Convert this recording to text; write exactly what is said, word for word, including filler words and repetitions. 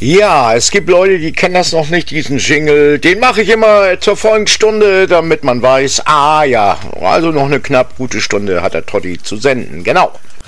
Ja, es gibt Leute, die kennen das noch nicht, diesen Jingle. Den mache ich immer zur vollen Stunde, damit man weiß, ah ja, also noch eine knapp gute Stunde hat der Totti zu senden. Genau.